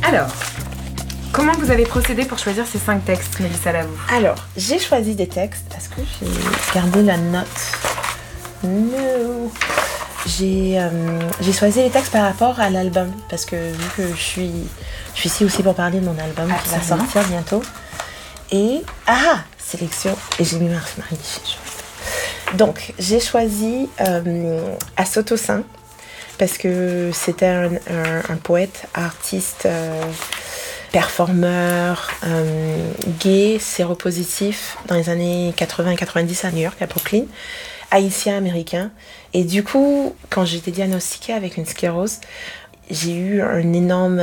Alors, comment vous avez procédé pour choisir ces 5 textes, Mélissa Lavoux? Alors, j'ai choisi des textes parce que j'ai gardé la note. No. J'ai choisi les textes par rapport à l'album parce que vu que je suis ici aussi pour parler de mon album qui va sortir bientôt. Et sélection, et j'ai mis Marie. Donc j'ai choisi Asoto Saint parce que c'était un poète, artiste, performeur, gay, séropositif dans les années 80-90 à New York, à Brooklyn, haïtien américain. Et du coup, quand j'ai été diagnostiquée avec une sclérose, j'ai eu une énorme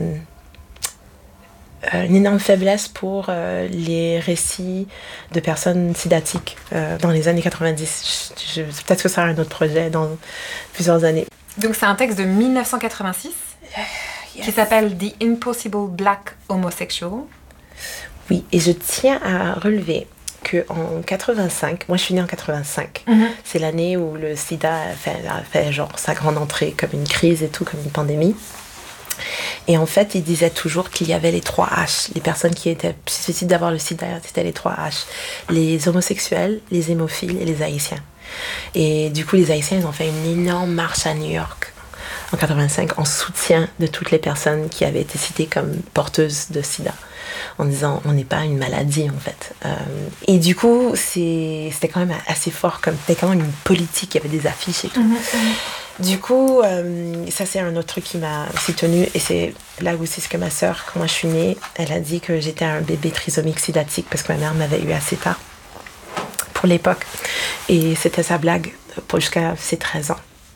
faiblesse pour les récits de personnes sidatiques dans les années 90. Peut-être que ça sera un autre projet dans plusieurs années. Donc c'est un texte de 1986 qui s'appelle The Impossible Black Homosexual. Oui, et je tiens à relever qu'en 85, moi je suis née en 85, c'est l'année où le sida a fait genre sa grande entrée comme une crise et tout, comme une pandémie. Et en fait, il disait toujours qu'il y avait les 3 H. Les personnes qui étaient susceptibles d'avoir le sida, c'était les 3 H. Les homosexuels, les hémophiles et les haïtiens. Et du coup, les haïtiens, ils ont fait une énorme marche à New York en 85 en soutien de toutes les personnes qui avaient été citées comme porteuses de sida, en disant on n'est pas une maladie en fait. Et du coup, c'était quand même assez fort, c'était quand même une politique, il y avait des affiches et tout. Du coup, ça c'est un autre truc qui m'a aussi tenue, et c'est là où c'est ce que ma sœur, quand moi je suis née, elle a dit que j'étais un bébé trisomique sidatique parce que ma mère m'avait eu assez tard pour l'époque, et c'était sa blague jusqu'à ses 13 ans.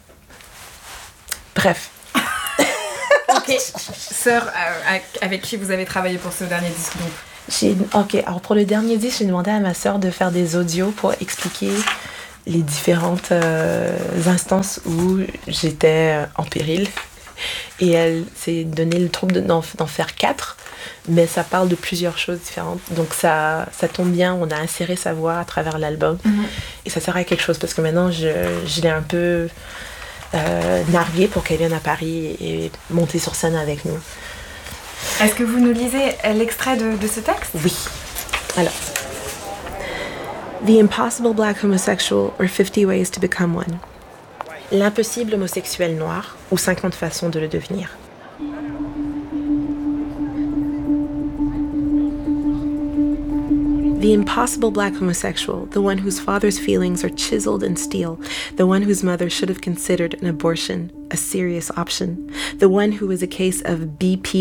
Bref. Ok. Sœur, avec qui vous avez travaillé pour ce dernier disque donc? Ok, alors pour le dernier disque, j'ai demandé à ma sœur de faire des audios pour expliquer les différentes instances où j'étais en péril. Et elle s'est donné le trouble d'en faire 4, mais ça parle de plusieurs choses différentes. Donc ça tombe bien, on a inséré sa voix à travers l'album. Et ça sert à quelque chose, parce que maintenant, je l'ai un peu narguée pour qu'elle vienne à Paris et monter sur scène avec nous. Est-ce que vous nous lisez l'extrait de ce texte? Oui. Alors. The Impossible Black Homosexual or 50 Ways to Become One. L'impossible homosexuel noir ou 50 façons de le devenir. The impossible black homosexual, the one whose father's feelings are chiseled in steel, the one whose mother should have considered an abortion a serious option, the one who is a case of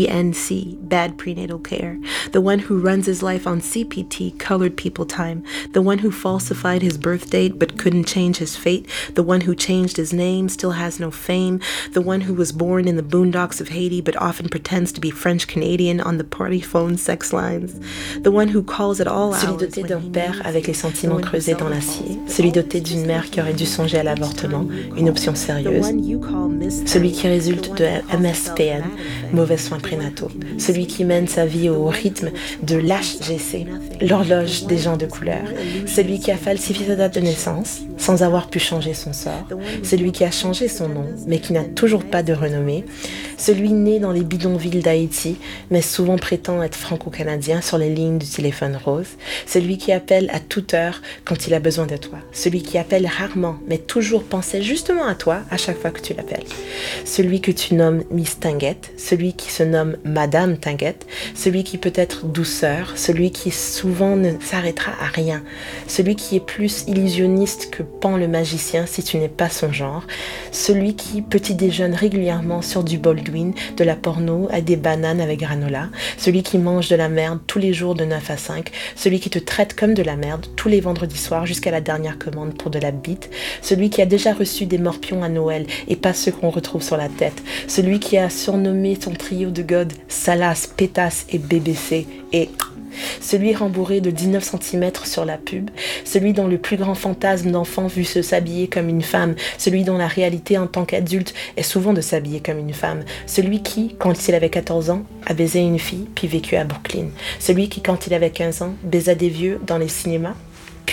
BPNC, bad prenatal care, the one who runs his life on CPT, colored people time, the one who falsified his birth date but couldn't change his fate, the one who changed his name, still has no fame, the one who was born in the boondocks of Haiti but often pretends to be French-Canadian on the party phone sex lines, the one who calls at all hours. Celui doté d'un père avec les sentiments creusés dans l'acier, celui doté d'une mère qui aurait dû songer à l'avortement, une option sérieuse, celui qui résulte de MSPN, mauvais soins prénataux, celui qui mène sa vie au rythme de l'HGC, l'horloge des gens de couleur, celui qui a falsifié sa date de naissance sans avoir pu changer son sort, celui qui a changé son nom mais qui n'a toujours pas de renommée, celui né dans les bidonvilles d'Haïti mais souvent prétend être franco-canadien sur les lignes du téléphone rose, celui qui appelle à toute heure quand il a besoin de toi, celui qui appelle rarement mais toujours pensait justement à toi à chaque fois que tu l'appelles, celui que tu nommes Miss Tinguette, celui qui se nomme Madame Tinguette, celui qui peut être douceur, celui qui souvent ne s'arrêtera à rien, celui qui est plus illusionniste que Pan le magicien si tu n'es pas son genre, celui qui petit déjeune régulièrement sur du Baldwin, de la porno à des bananes avec granola, celui qui mange de la merde tous les jours de 9 à 5, celui qui te traite comme de la merde tous les vendredis soirs jusqu'à la dernière commande pour de la bite, celui qui a déjà reçu des morpions à Noël et pas ceux qu'on retrouve sur la tête, celui qui a surnommé son trio de God Salas, Pétasse et BBC, et celui rembourré de 19 cm sur la pub, celui dont le plus grand fantasme d'enfant vu se s'habiller comme une femme, celui dont la réalité en tant qu'adulte est souvent de s'habiller comme une femme, celui qui, quand il avait 14 ans, a baisé une fille puis vécu à Brooklyn, celui qui, quand il avait 15 ans, baisa des vieux dans les cinémas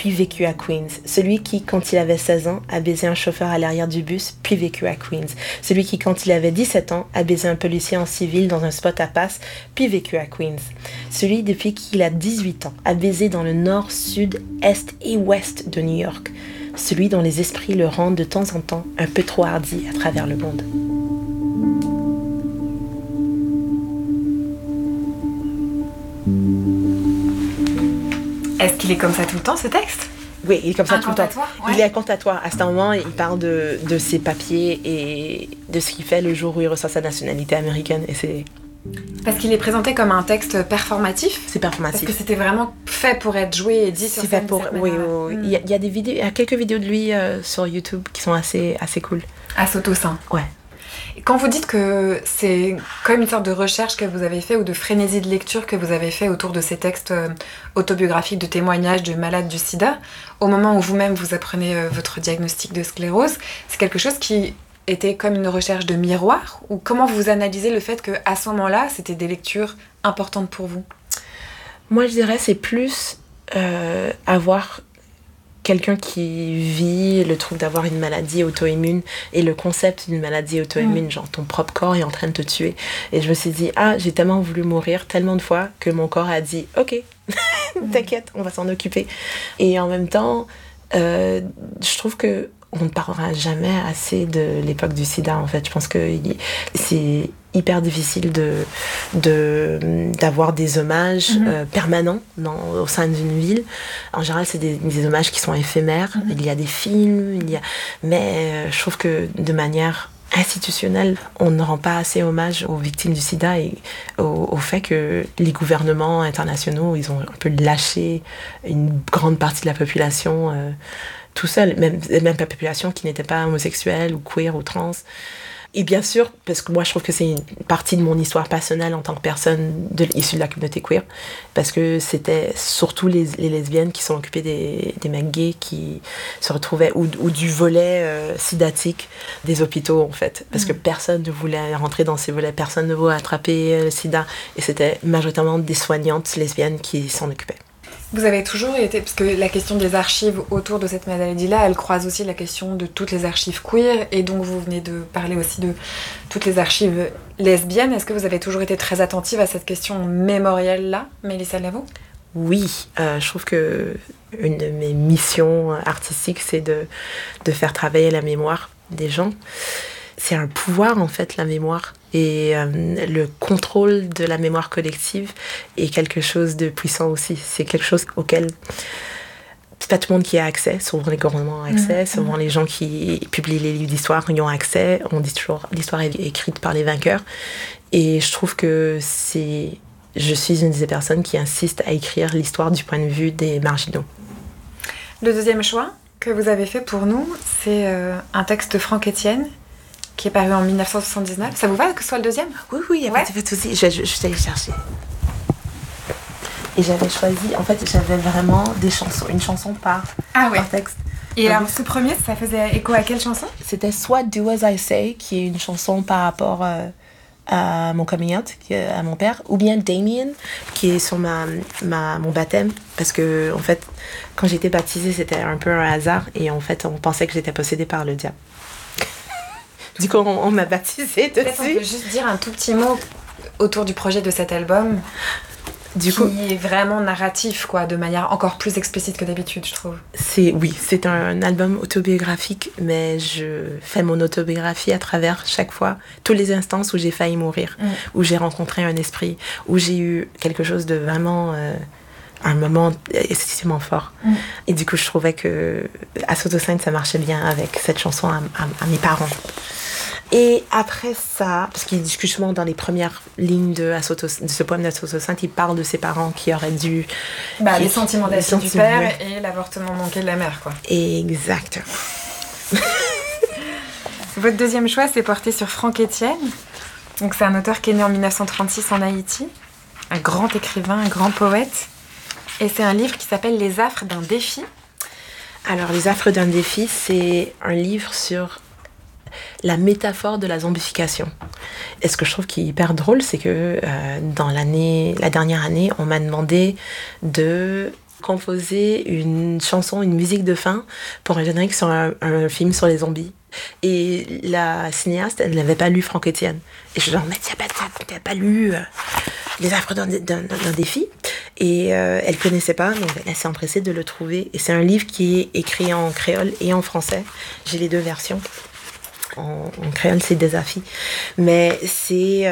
puis vécu à Queens. Celui qui, quand il avait 16 ans, a baisé un chauffeur à l'arrière du bus, puis vécu à Queens. Celui qui, quand il avait 17 ans, a baisé un policier en civil dans un spot à Passe, puis vécu à Queens. Celui, depuis qu'il a 18 ans, a baisé dans le nord, sud, est et ouest de New York. Celui dont les esprits le rendent de temps en temps un peu trop hardi à travers le monde. Est-ce qu'il est comme ça tout le temps, ce texte ? Oui, il est comme ça tout le temps. Ouais. Il est incantatoire. À ce moment, il parle de ses papiers et de ce qu'il fait le jour où il reçoit sa nationalité américaine. Et c'est... Parce qu'il est présenté comme un texte performatif. C'est performatif. Parce que c'était vraiment fait pour être joué et dit sur scène. Oui. Il y a des vidéos, il y a quelques vidéos de lui sur YouTube qui sont assez cool. À Sotosin. Ouais. Quand vous dites que c'est comme une sorte de recherche que vous avez fait ou de frénésie de lecture que vous avez fait autour de ces textes autobiographiques de témoignages de malades du sida, au moment où vous-même vous apprenez votre diagnostic de sclérose, c'est quelque chose qui était comme une recherche de miroir, ou comment vous analysez le fait qu'à ce moment-là, c'était des lectures importantes pour vous ? Moi, je dirais c'est plus avoir quelqu'un qui vit le truc d'avoir une maladie auto-immune et le concept d'une maladie auto-immune, genre ton propre corps est en train de te tuer. Et je me suis dit, j'ai tellement voulu mourir tellement de fois que mon corps a dit, ok, t'inquiète, on va s'en occuper. Et en même temps, je trouve que on ne parlera jamais assez de l'époque du sida, en fait. Je pense que c'est hyper difficile d'avoir des hommages permanents au sein d'une ville. En général, c'est des hommages qui sont éphémères. Il y a des films, mais je trouve que de manière institutionnelle, on ne rend pas assez hommage aux victimes du sida et au fait que les gouvernements internationaux, ils ont un peu lâché une grande partie de la population tout seul, même la population qui n'était pas homosexuelle ou queer ou trans. Et bien sûr, parce que moi je trouve que c'est une partie de mon histoire personnelle en tant que personne issue de la communauté queer, parce que c'était surtout les lesbiennes qui sont occupées des mecs gays qui se retrouvaient, ou du volet sidatique des hôpitaux en fait, parce que personne ne voulait rentrer dans ces volets, personne ne voulait attraper le sida, et c'était majoritairement des soignantes lesbiennes qui s'en occupaient. Vous avez toujours été, parce que la question des archives autour de cette maladie-là, elle croise aussi la question de toutes les archives queer, et donc vous venez de parler aussi de toutes les archives lesbiennes. Est-ce que vous avez toujours été très attentive à cette question mémorielle-là, Mélissa Lavo ? Oui, je trouve que une de mes missions artistiques, c'est de faire travailler la mémoire des gens. C'est un pouvoir, en fait, la mémoire. Et le contrôle de la mémoire collective est quelque chose de puissant aussi. C'est quelque chose auquel c'est pas tout le monde qui a accès. Souvent, les gouvernements ont accès. Souvent, les gens qui publient les livres d'histoire y ont accès. On dit toujours l'histoire est écrite par les vainqueurs. Et je trouve que je suis une des personnes qui insiste à écrire l'histoire du point de vue des marginaux. Le deuxième choix que vous avez fait pour nous, c'est un texte de Franck Etienne, qui est paru en 1979. Ça vous va que ce soit le deuxième ? Oui, il n'y a pas de souci. Je suis allée chercher. Et j'avais choisi, en fait, j'avais vraiment des chansons, une chanson par texte. Et alors, ce premier, ça faisait écho à quelle chanson ? C'était soit Do As I Say, qui est une chanson par rapport à mon coming out, à mon père, ou bien Damien, qui est sur mon baptême, parce que, en fait, quand j'étais baptisée, c'était un peu un hasard, et en fait, on pensait que j'étais possédée par le diable. Du coup, on m'a baptisée dessus. Peut-être on peut juste dire un tout petit mot autour du projet de cet album, qui est vraiment narratif, quoi, de manière encore plus explicite que d'habitude, je trouve. C'est un album autobiographique, mais je fais mon autobiographie à travers chaque fois, toutes les instances où j'ai failli mourir, où j'ai rencontré un esprit, où j'ai eu quelque chose de vraiment... un moment excessivement fort. Et du coup, je trouvais que à Sotosin, ça marchait bien avec cette chanson à mes parents. Et après ça, parce qu'il dit justement dans les premières lignes de ce poème d'Assoto-Sainte, il parle de ses parents qui auraient dû... les sentiments d'acide du père et l'avortement manqué de la mère, quoi. Exactement. Votre deuxième choix, c'est porté sur Franck Etienne. Donc, c'est un auteur qui est né en 1936 en Haïti. Un grand écrivain, un grand poète. Et c'est un livre qui s'appelle Les affres d'un défi. Alors, Les affres d'un défi, c'est un livre sur la métaphore de la zombification. Et ce que je trouve qui est hyper drôle, c'est que dans la dernière année, on m'a demandé de composé une chanson, une musique de fin pour un générique sur un film sur les zombies. Et la cinéaste, elle n'avait pas lu Franck Etienne. Et je dis, mais tu n'as pas lu Les Affreux d'un défi. Et elle connaissait pas, donc elle s'est empressée de le trouver. Et c'est un livre qui est écrit en créole et en français. J'ai les deux versions. En créole, c'est Desafi. Mais c'est...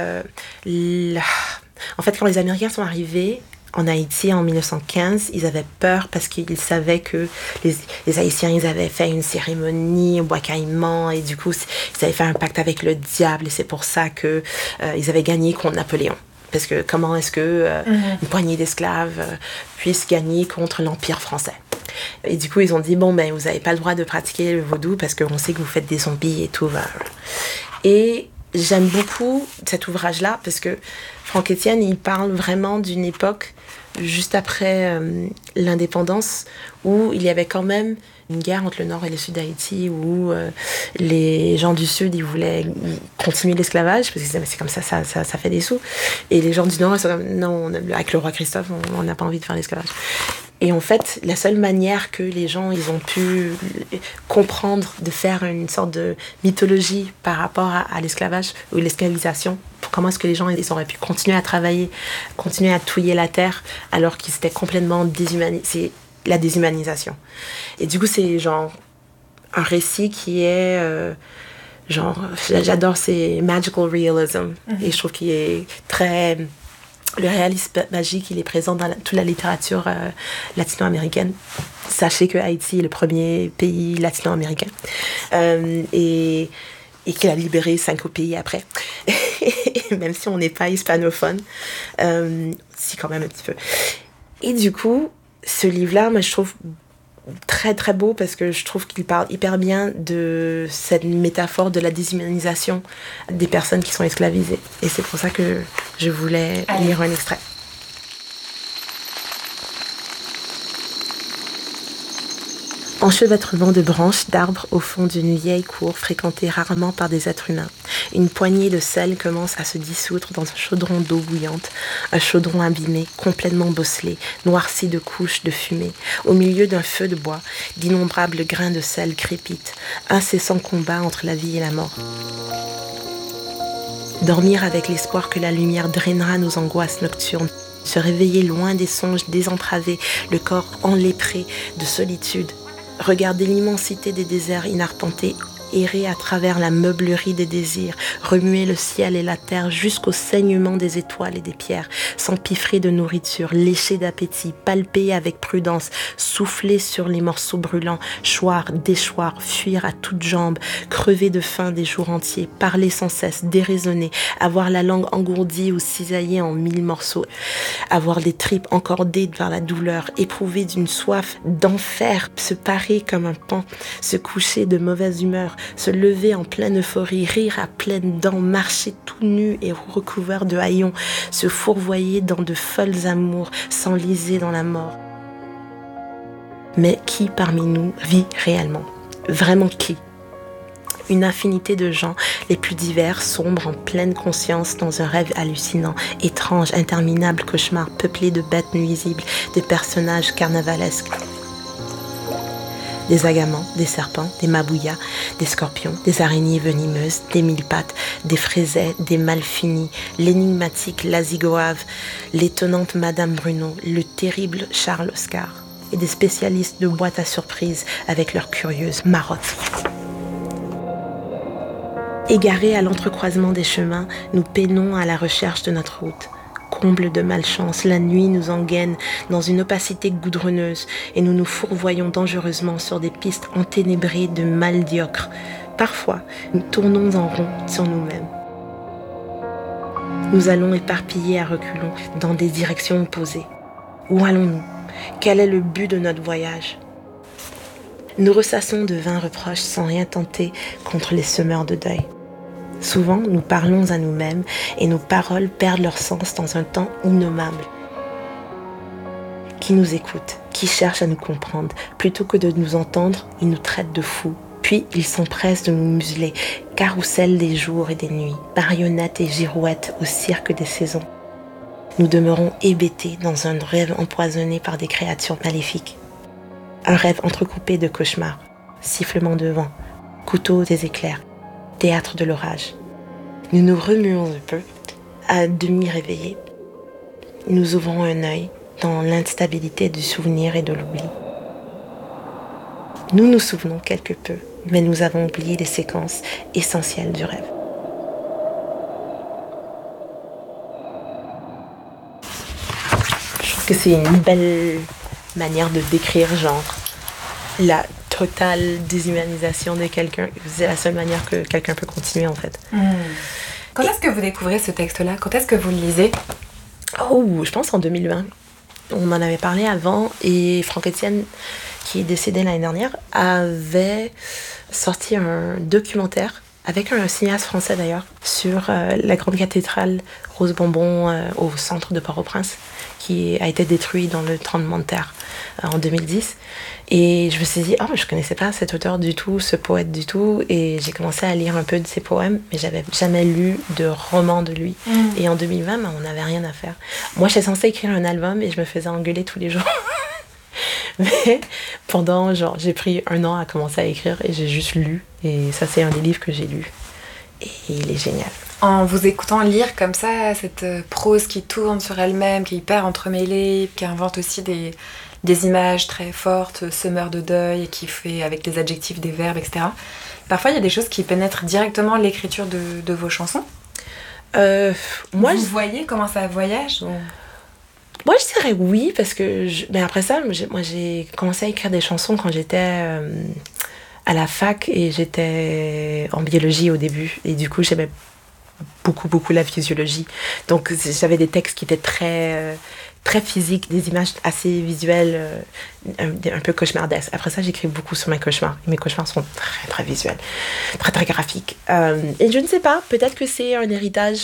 En fait, quand les Américains sont arrivés en Haïti en 1915, ils avaient peur parce qu'ils savaient que les Haïtiens, ils avaient fait une cérémonie au bois caïman et du coup, ils avaient fait un pacte avec le diable et c'est pour ça que ils avaient gagné contre Napoléon. Parce que comment est-ce que une poignée d'esclaves puisse gagner contre l'Empire français? Et du coup, ils ont dit, bon, ben, vous n'avez pas le droit de pratiquer le vaudou parce qu'on sait que vous faites des zombies et tout. Et j'aime beaucoup cet ouvrage-là parce que Franck Etienne, il parle vraiment d'une époque juste après l'indépendance où il y avait quand même une guerre entre le nord et le sud d'Haïti où les gens du sud, ils voulaient continuer l'esclavage parce que c'est comme ça fait des sous. Et les gens du nord, ils sont comme, non, avec le roi Christophe, on n'a pas envie de faire l'esclavage. Et en fait, la seule manière que les gens ils ont pu comprendre de faire une sorte de mythologie par rapport à l'esclavage ou l'esclavisation, comment est-ce que les gens ils auraient pu continuer à travailler, continuer à touiller la terre alors qu'ils étaient complètement déshumanisés, c'est la déshumanisation. Et du coup, c'est genre un récit qui est j'adore, c'est magical realism. Et je trouve qu'il est très... Le réalisme magique, il est présent dans toute la littérature latino-américaine. Sachez que Haïti est le premier pays latino-américain et qu'il a libéré 5 pays après. Même si on n'est pas hispanophone, si quand même un petit peu. Et du coup, ce livre-là, moi je trouve très très beau parce que je trouve qu'il parle hyper bien de cette métaphore de la déshumanisation des personnes qui sont esclavisées. Et c'est pour ça que je voulais lire un extrait. Enchevêtrement de branches d'arbres au fond d'une vieille cour fréquentée rarement par des êtres humains. Une poignée de sel commence à se dissoudre dans un chaudron d'eau bouillante. Un chaudron abîmé, complètement bosselé, noirci de couches de fumée. Au milieu d'un feu de bois, d'innombrables grains de sel crépitent. Incessant combat entre la vie et la mort. Dormir avec l'espoir que la lumière drainera nos angoisses nocturnes. Se réveiller loin des songes désentravés, le corps enlépré de solitude. Regarder l'immensité des déserts inarpentés, errer à travers la meublerie des désirs, remuer le ciel et la terre jusqu'au saignement des étoiles et des pierres, s'empiffrer de nourriture, lécher d'appétit, palper avec prudence, souffler sur les morceaux brûlants, choir, déchoir, fuir à toutes jambes, crever de faim des jours entiers, parler sans cesse, déraisonner, avoir la langue engourdie ou cisaillée en 1000 morceaux, avoir des tripes encordées vers la douleur, éprouver d'une soif d'enfer, se parer comme un paon, se coucher de mauvaise humeur, se lever en pleine euphorie, rire à pleines dents, marcher tout nu et recouvert de haillons, se fourvoyer dans de folles amours, s'enliser dans la mort. Mais qui parmi nous vit réellement? Vraiment qui? Une infinité de gens, les plus divers, sombres en pleine conscience dans un rêve hallucinant, étrange, interminable cauchemar peuplé de bêtes nuisibles, de personnages carnavalesques. Des agamans, des serpents, des mabouillas, des scorpions, des araignées venimeuses, des mille-pattes, des fraisets, des malfinis, l'énigmatique Lazigoave, l'étonnante Madame Bruno, le terrible Charles Oscar, et des spécialistes de boîtes à surprises avec leurs curieuses marottes. Égarés à l'entrecroisement des chemins, nous peinons à la recherche de notre route. Comble de malchance, la nuit nous engaine dans une opacité goudronneuse et nous nous fourvoyons dangereusement sur des pistes enténébrées de maldiocres. Parfois, nous tournons en rond sur nous-mêmes. Nous allons éparpillés à reculons dans des directions opposées. Où allons-nous? Quel est le but de notre voyage? Nous ressassons de vains reproches sans rien tenter contre les semeurs de deuil. Souvent, nous parlons à nous-mêmes et nos paroles perdent leur sens dans un temps innommable. Qui nous écoute, qui cherche à nous comprendre, plutôt que de nous entendre, ils nous traitent de fous. Puis, ils s'empressent de nous museler, carrousel des jours et des nuits, marionnettes et girouettes au cirque des saisons. Nous demeurons hébétés dans un rêve empoisonné par des créatures maléfiques. Un rêve entrecoupé de cauchemars, sifflements de vent, couteaux des éclairs, théâtre de l'orage. Nous nous remuons un peu, à demi réveillés. Nous ouvrons un œil dans l'instabilité du souvenir et de l'oubli. Nous nous souvenons quelque peu, mais nous avons oublié les séquences essentielles du rêve. Je trouve que c'est une belle manière de décrire, genre, la totale déshumanisation de quelqu'un. C'est la seule manière que quelqu'un peut continuer, en fait. Quand est-ce que vous découvrez ce texte-là? Quand est-ce que vous le lisez? Oh, je pense en 2020. On en avait parlé avant et Franck Etienne, qui est décédé l'année dernière, avait sorti un documentaire avec un cinéaste français d'ailleurs sur la grande cathédrale Rose Bonbon au centre de Port-au-Prince qui a été détruite dans le tremblement de terre en 2010. Et je me suis dit, je connaissais pas cet auteur du tout, ce poète du tout. Et j'ai commencé à lire un peu de ses poèmes, mais j'avais jamais lu de roman de lui. Et en 2020, on n'avait rien à faire. Moi, j'étais censée écrire un album et je me faisais engueuler tous les jours. Mais pendant, j'ai pris 1 an à commencer à écrire et j'ai juste lu. Et ça, c'est un des livres que j'ai lu. Et il est génial. En vous écoutant lire comme ça, cette prose qui tourne sur elle-même, qui est hyper entremêlée, qui invente aussi des images très fortes, semeur de deuil, et qui fait avec des adjectifs, des verbes, etc. Parfois, il y a des choses qui pénètrent directement l'écriture de vos chansons. Vous voyez comment ça voyage ou... Moi, je dirais oui, parce que... Mais après ça, moi, j'ai commencé à écrire des chansons quand j'étais à la fac et j'étais en biologie au début. Et du coup, j'aimais beaucoup la physiologie. Donc, j'avais des textes qui étaient très physiques, des images assez visuelles, un peu cauchemardesques. Après ça, j'écris beaucoup sur mes cauchemars. Et mes cauchemars sont très visuels, très graphiques. Et je ne sais pas, peut-être que c'est un héritage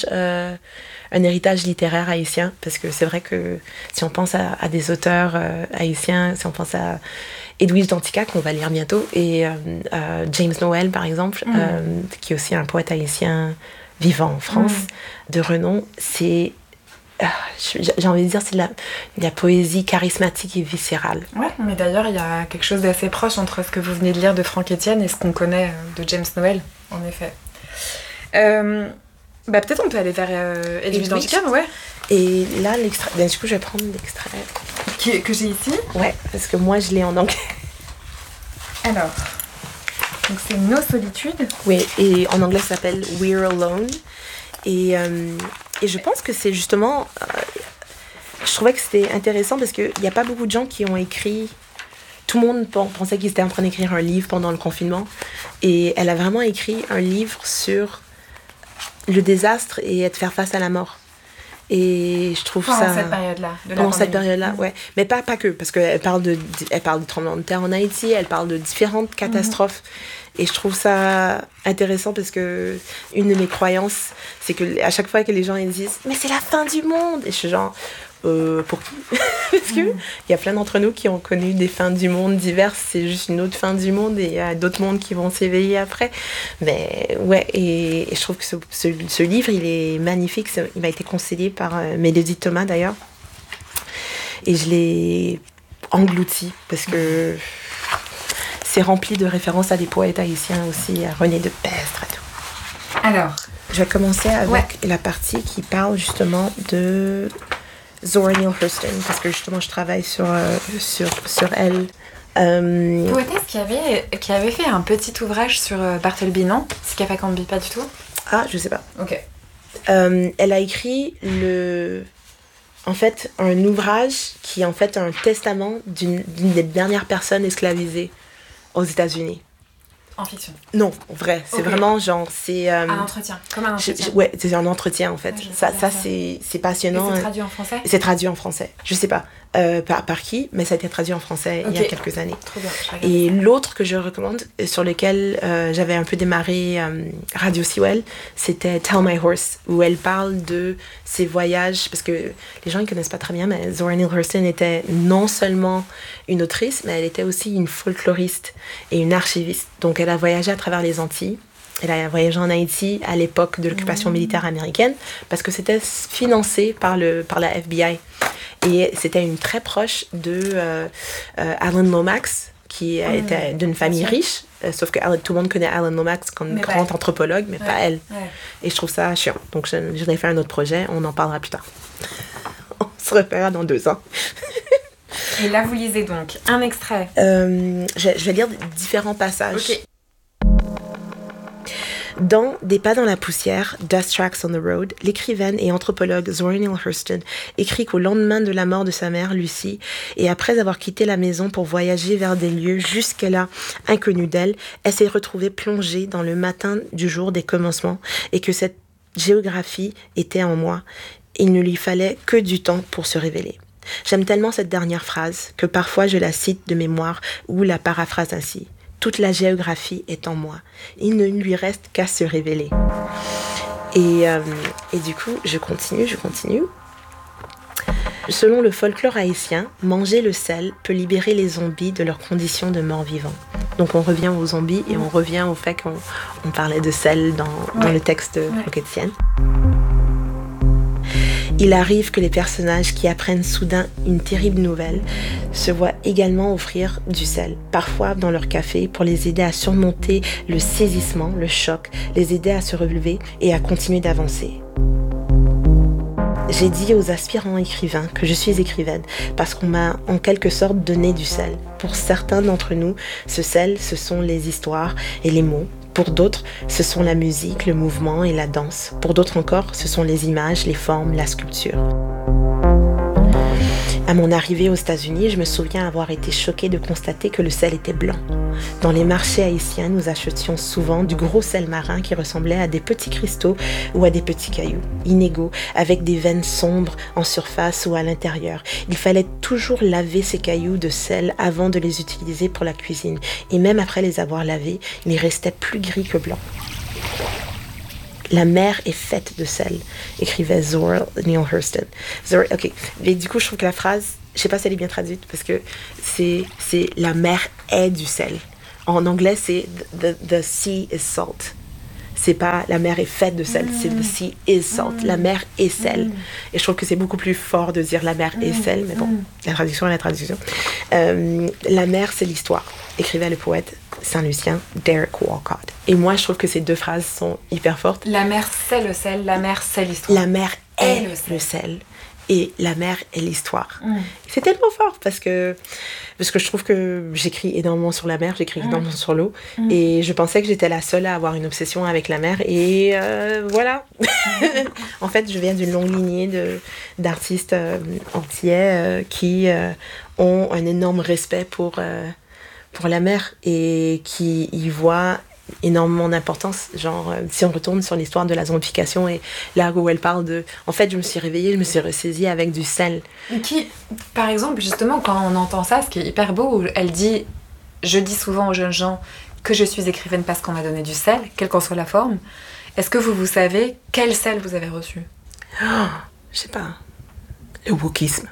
littéraire haïtien, parce que c'est vrai que si on pense à des auteurs haïtiens, si on pense à Edwige Danticat, qu'on va lire bientôt, et James Noël, par exemple, qui est aussi un poète haïtien vivant en France, de renom, c'est... j'ai envie de dire, c'est de la poésie charismatique et viscérale. Ouais, mais d'ailleurs, il y a quelque chose d'assez proche entre ce que vous venez de lire de Franck Etienne et ce qu'on connaît de James Noël, en effet. Peut-être on peut aller vers Edwige Danticat, ouais. Et là, l'extrait... du coup, je vais prendre l'extrait. Que j'ai ici. Ouais, parce que moi, je l'ai en anglais. Alors... Donc c'est Nos solitudes. Oui, et en anglais ça s'appelle We're Alone. Et je pense que c'est justement... je trouvais que c'était intéressant parce qu'il n'y a pas beaucoup de gens qui ont écrit... Tout le monde pensait qu'ils étaient en train d'écrire un livre pendant le confinement. Et elle a vraiment écrit un livre sur le désastre et faire face à la mort. Et je trouve pendant ça... cette période-là. Pendant cette période-là, ouais. Mais pas que, parce qu'elle parle de tremblement de terre en Haïti, elle parle de différentes catastrophes. Et je trouve ça intéressant parce que une de mes croyances, c'est que à chaque fois que les gens ils disent « Mais c'est la fin du monde !» Et je suis genre... pour qui? Parce que il y a plein d'entre nous qui ont connu des fins du monde diverses, c'est juste une autre fin du monde et il y a d'autres mondes qui vont s'éveiller après. Mais ouais, et je trouve que ce livre, il est magnifique. Il m'a été conseillé par Mélodie Thomas d'ailleurs. Et je l'ai englouti parce que c'est rempli de références à des poètes haïtiens aussi, à René de Pestre et tout. Alors, je vais commencer avec la partie qui parle justement de Zora Neale Hurston, parce que justement je travaille sur elle. Poétesse qui avait fait un petit ouvrage sur Bartleby, non? Skapa Cambi, pas du tout? Ah, je sais pas. Ok. Elle a écrit un ouvrage qui est en fait un testament d'une des dernières personnes esclavisées aux États-Unis. En fiction? Non, en vrai. C'est vraiment genre... c'est un entretien, comme un entretien. Ouais, c'est un entretien en fait. Ouais, ça c'est passionnant. Et c'est traduit en français? C'est traduit en français. Je sais pas par qui, mais ça a été traduit en français il y a quelques années. Trop bien. Et l'autre que je recommande, sur lequel j'avais un peu démarré Radio Sewell, c'était Tell My Horse, où elle parle de ses voyages, parce que les gens ne connaissent pas très bien, mais Zora Neale Hurston était non seulement une autrice, mais elle était aussi une folkloriste et une archiviste. Donc elle a voyagé à travers les Antilles. Elle a voyagé en Haïti à l'époque de l'occupation militaire américaine parce que c'était financé par la FBI. Et c'était une très proche de Alan Lomax, qui était d'une famille riche, sauf que tout le monde connaît Alan Lomax comme grand anthropologue, mais pas elle. Ouais. Et je trouve ça chiant. Donc je vais faire un autre projet, on en parlera plus tard. On se reverra dans 2 ans. Et là, vous lisez donc un extrait. Je vais lire différents passages. Okay. Dans Des pas dans la poussière, Dust Tracks on the Road, l'écrivaine et anthropologue Zora Neale Hurston écrit qu'au lendemain de la mort de sa mère, Lucy, et après avoir quitté la maison pour voyager vers des lieux jusque-là inconnus d'elle, elle s'est retrouvée plongée dans le matin du jour des commencements et que cette géographie était en moi. Il ne lui fallait que du temps pour se révéler. J'aime tellement cette dernière phrase que parfois je la cite de mémoire ou la paraphrase ainsi. Toute la géographie est en moi. Il ne lui reste qu'à se révéler. Et du coup, je continue. Selon le folklore haïtien, manger le sel peut libérer les zombies de leurs conditions de mort-vivant. Donc on revient aux zombies et on revient au fait qu'on parlait de sel dans le texte Rocketienne. Il arrive que les personnages qui apprennent soudain une terrible nouvelle se voient également offrir du sel, parfois dans leur café, pour les aider à surmonter le saisissement, le choc, les aider à se relever et à continuer d'avancer. J'ai dit aux aspirants écrivains que je suis écrivaine parce qu'on m'a en quelque sorte donné du sel. Pour certains d'entre nous, ce sel, ce sont les histoires et les mots. Pour d'autres, ce sont la musique, le mouvement et la danse. Pour d'autres encore, ce sont les images, les formes, la sculpture. À mon arrivée aux États-Unis, je me souviens avoir été choquée de constater que le sel était blanc. Dans les marchés haïtiens, nous achetions souvent du gros sel marin qui ressemblait à des petits cristaux ou à des petits cailloux, inégaux, avec des veines sombres en surface ou à l'intérieur. Il fallait toujours laver ces cailloux de sel avant de les utiliser pour la cuisine. Et même après les avoir lavés, ils restaient plus gris que blancs. La mer est faite de sel, écrivait Zora Neale Hurston. Ok, mais du coup, je trouve que la phrase, je sais pas si elle est bien traduite, parce que c'est la mer est du sel. En anglais, c'est the sea is salt. C'est pas la mer est faite de sel, c'est the sea is salt. La mer est sel. Et je trouve que c'est beaucoup plus fort de dire la mer est sel, mais bon, la traduction est la traduction. La mer, c'est l'histoire, écrivait le poète Saint-Lucien Derek Walcott. Et moi, je trouve que ces 2 phrases sont hyper fortes. La mer, c'est le sel. La mer, c'est l'histoire. La mer est le sel. Et la mer est l'histoire. C'est tellement fort parce que je trouve que j'écris énormément sur la mer, j'écris énormément sur l'eau. Et je pensais que j'étais la seule à avoir une obsession avec la mer. Et voilà. En fait, je viens d'une longue lignée d'artistes antillais qui ont un énorme respect pour la mer et qui y voient énormément d'importance. Genre, si on retourne sur l'histoire de la zombification et là où elle parle de... En fait, je me suis réveillée, je me suis ressaisie avec du sel. Qui, par exemple, justement, quand on entend ça, ce qui est hyper beau, elle dit... Je dis souvent aux jeunes gens que je suis écrivaine parce qu'on m'a donné du sel, quelle qu'en soit la forme. Est-ce que vous savez quel sel vous avez reçu? Je sais pas. Le wokisme.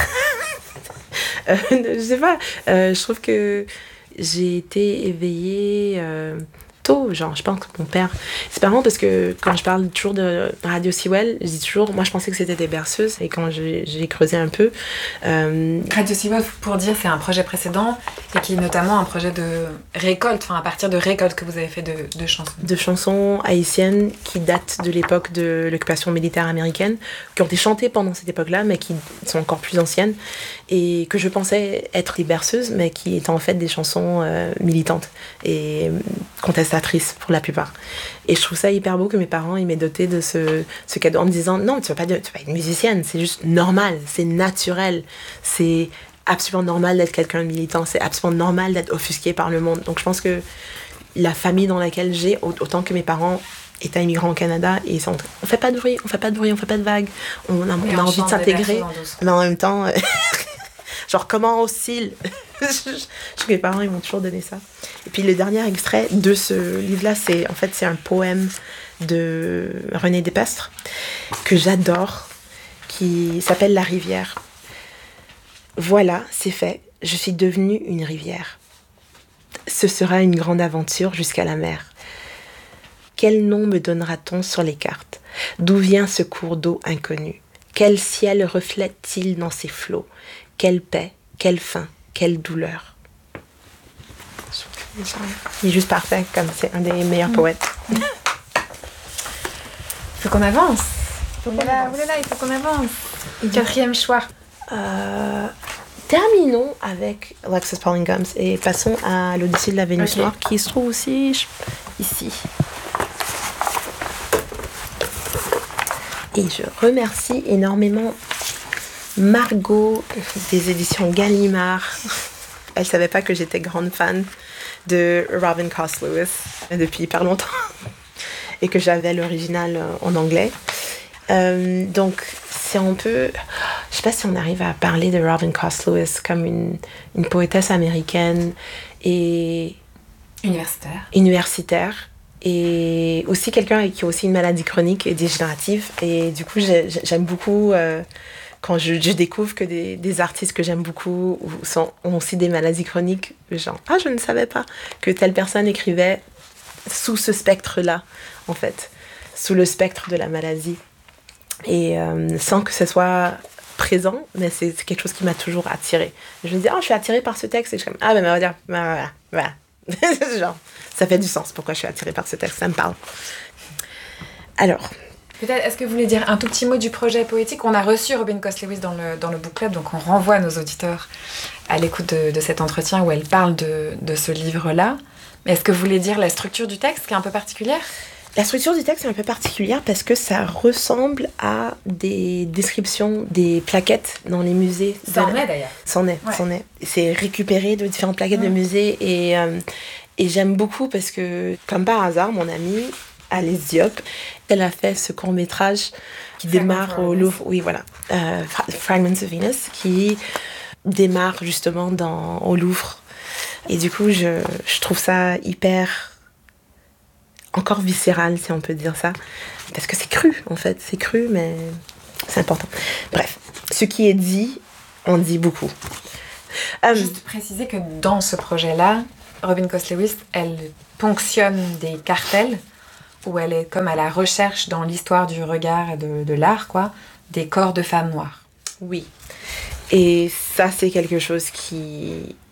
Je sais pas. Je trouve que j'ai été éveillée tôt, genre je pense que mon père, c'est marrant parce que quand je parle toujours de Radio Sewell, je dis toujours, moi je pensais que c'était des berceuses et quand j'ai creusé un peu Radio Sewell, pour dire, c'est un projet précédent et qui est notamment un projet de récolte, enfin à partir de récoltes que vous avez fait de chansons. De chansons haïtiennes qui datent de l'époque de l'occupation militaire américaine, qui ont été chantées pendant cette époque-là mais qui sont encore plus anciennes et que je pensais être des berceuses mais qui étaient en fait des chansons militantes et contestatrices pour la plupart. Et je trouve ça hyper beau que mes parents ils m'aient doté de ce cadeau en me disant non, tu vas pas être musicienne, c'est juste normal, c'est naturel, c'est absolument normal d'être quelqu'un de militant, c'est absolument normal d'être offusqué par le monde. Donc je pense que la famille dans laquelle j'ai, autant que mes parents étaient immigrants au Canada, et on fait pas de bruit, on fait pas de vagues, on a envie de s'intégrer, mais en même temps genre comment on oscille. Je trouve que mes parents ils m'ont toujours donné ça. Et puis le dernier extrait de ce livre-là, c'est un poème de René Despestre que j'adore, qui s'appelle La rivière. Voilà, c'est fait. Je suis devenue une rivière. Ce sera une grande aventure jusqu'à la mer. Quel nom me donnera-t-on sur les cartes? D'où vient ce cours d'eau inconnu? Quel ciel reflète-t-il dans ses flots? Quelle paix, quelle faim, quelle douleur? Il est juste parfait, comme c'est un des meilleurs poètes. Faut qu'on avance. Oulala, il faut qu'on avance. 4e choix. Terminons avec Alexis Pauline Gumbs et passons à l'Odyssée de la Vénus noire, qui se trouve aussi ici. Et je remercie énormément Margot des éditions Gallimard. Elle ne savait pas que j'étais grande fan de Robin Cost Lewis depuis hyper longtemps et que j'avais l'original en anglais. Donc, si on peut... Je ne sais pas si on arrive à parler de Robin Cost Lewis comme une poétesse américaine et... Universitaire. Et aussi quelqu'un qui a aussi une maladie chronique et dégénérative. Et du coup, j'aime beaucoup... quand je découvre que des artistes que j'aime beaucoup ont aussi des maladies chroniques, genre, je ne savais pas que telle personne écrivait sous ce spectre-là, en fait, sous le spectre de la maladie. Et sans que ce soit présent, mais c'est quelque chose qui m'a toujours attirée. Je me dis, je suis attirée par ce texte, et je suis comme, ben on va dire, voilà. Genre, ça fait du sens, pourquoi je suis attirée par ce texte, ça me parle. Alors... Peut-être, est-ce que vous voulez dire un tout petit mot du projet poétique? On a reçu Robin Cost Lewis dans le book club, donc on renvoie nos auditeurs à l'écoute de cet entretien où elle parle de ce livre-là. Mais est-ce que vous voulez dire la structure du texte qui est un peu particulière? La structure du texte est un peu particulière parce que ça ressemble à des descriptions des plaquettes dans les musées. Ça en est d'ailleurs. C'en est. C'est récupéré de différentes plaquettes de musées et j'aime beaucoup parce que, comme par hasard, mon amie Alice Diop, elle a fait ce court-métrage qui démarre au Louvre, Fragments of Venus, qui démarre justement au Louvre. Et du coup, je trouve ça hyper, encore viscéral, si on peut dire ça, parce que c'est cru, en fait. C'est cru, mais c'est important. Bref, ce qui est dit, on dit beaucoup. Juste préciser que dans ce projet-là, Robin Cost Lewis, elle ponctionne des cartels où elle est comme à la recherche dans l'histoire du regard et de l'art, des corps de femmes noires. Oui. Et ça, c'est quelque chose qui